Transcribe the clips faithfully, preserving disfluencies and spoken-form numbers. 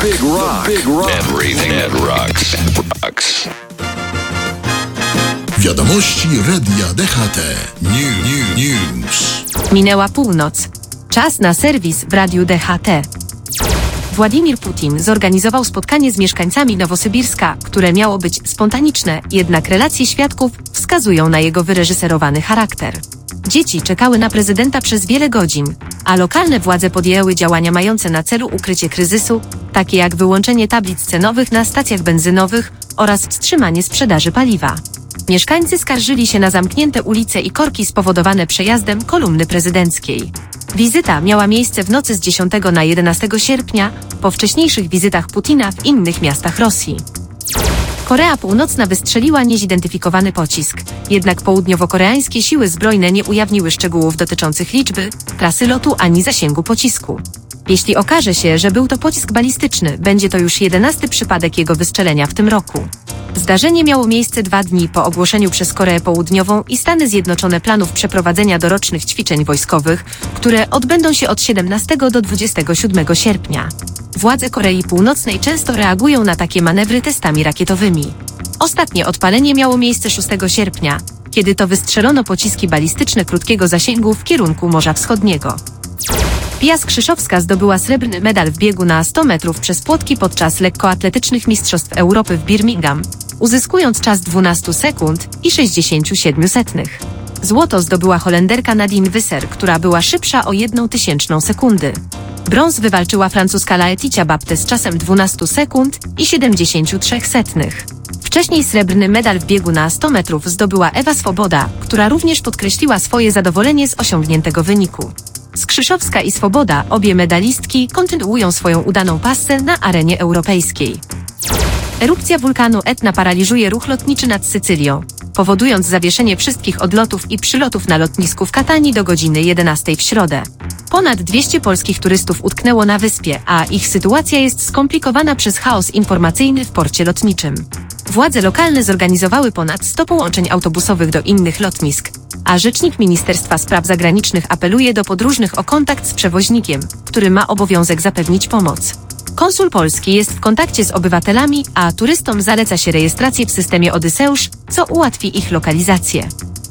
big rock. Big rock. Everything that rocks. Rocks. Wiadomości Radia D H T. New, new, news. Minęła północ. Czas na serwis w Radiu D H T. Władimir Putin zorganizował spotkanie z mieszkańcami Nowosybirska, które miało być spontaniczne, jednak relacje świadków wskazują na jego wyreżyserowany charakter. Dzieci czekały na prezydenta przez wiele godzin, a lokalne władze podjęły działania mające na celu ukrycie kryzysu, takie jak wyłączenie tablic cenowych na stacjach benzynowych oraz wstrzymanie sprzedaży paliwa. Mieszkańcy skarżyli się na zamknięte ulice i korki spowodowane przejazdem kolumny prezydenckiej. Wizyta miała miejsce w nocy z dziesiątego na jedenastego sierpnia, po wcześniejszych wizytach Putina w innych miastach Rosji. Korea Północna wystrzeliła niezidentyfikowany pocisk, jednak południowo-koreańskie siły zbrojne nie ujawniły szczegółów dotyczących liczby, trasy lotu ani zasięgu pocisku. Jeśli okaże się, że był to pocisk balistyczny, będzie to już jedenasty przypadek jego wystrzelenia w tym roku. Zdarzenie miało miejsce dwa dni po ogłoszeniu przez Koreę Południową i Stany Zjednoczone planów przeprowadzenia dorocznych ćwiczeń wojskowych, które odbędą się od siedemnastego do dwudziestego siódmego sierpnia. Władze Korei Północnej często reagują na takie manewry testami rakietowymi. Ostatnie odpalenie miało miejsce szóstego sierpnia, kiedy to wystrzelono pociski balistyczne krótkiego zasięgu w kierunku Morza Wschodniego. Pia Skrzyszowska zdobyła srebrny medal w biegu na sto metrów przez płotki podczas lekkoatletycznych Mistrzostw Europy w Birmingham, uzyskując czas dwanaście sekund i sześćdziesiąt siedem setnych. Złoto zdobyła Holenderka Nadine Visser, która była szybsza o jedną tysięczną sekundy. Brąz wywalczyła francuska Laetitia Baptiste z czasem dwanaście sekund i siedemdziesiąt trzy setnych. Wcześniej srebrny medal w biegu na sto metrów zdobyła Ewa Swoboda, która również podkreśliła swoje zadowolenie z osiągniętego wyniku. Skrzyszowska i Swoboda, obie medalistki, kontynuują swoją udaną passę na arenie europejskiej. Erupcja wulkanu Etna paraliżuje ruch lotniczy nad Sycylią, powodując zawieszenie wszystkich odlotów i przylotów na lotnisku w Katanii do godziny jedenastej w środę. Ponad dwieście polskich turystów utknęło na wyspie, a ich sytuacja jest skomplikowana przez chaos informacyjny w porcie lotniczym. Władze lokalne zorganizowały ponad sto połączeń autobusowych do innych lotnisk, a rzecznik Ministerstwa Spraw Zagranicznych apeluje do podróżnych o kontakt z przewoźnikiem, który ma obowiązek zapewnić pomoc. Konsul polski jest w kontakcie z obywatelami, a turystom zaleca się rejestrację w systemie Odyseusz, co ułatwi ich lokalizację.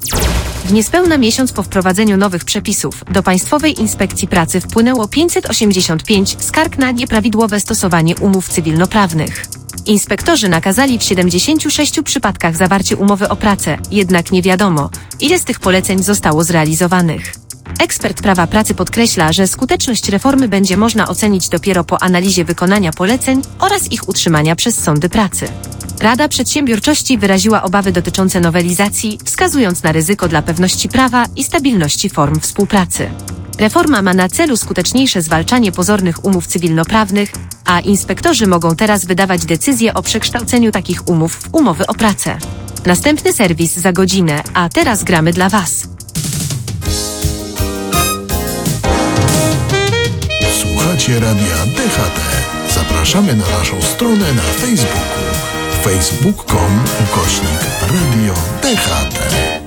W niespełna miesiąc po wprowadzeniu nowych przepisów do Państwowej Inspekcji Pracy wpłynęło pięćset osiemdziesiąt pięć skarg na nieprawidłowe stosowanie umów cywilnoprawnych. Inspektorzy nakazali w siedemdziesięciu sześciu przypadkach zawarcie umowy o pracę, jednak nie wiadomo, ile z tych poleceń zostało zrealizowanych. Ekspert prawa pracy podkreśla, że skuteczność reformy będzie można ocenić dopiero po analizie wykonania poleceń oraz ich utrzymania przez sądy pracy. Rada Przedsiębiorczości wyraziła obawy dotyczące nowelizacji, wskazując na ryzyko dla pewności prawa i stabilności form współpracy. Reforma ma na celu skuteczniejsze zwalczanie pozornych umów cywilnoprawnych, a inspektorzy mogą teraz wydawać decyzje o przekształceniu takich umów w umowy o pracę. Następny serwis za godzinę, a teraz gramy dla Was. Słuchacie Radia D H T. Zapraszamy na naszą stronę na Facebooku. facebook kropka com ukośnik Radio D H T.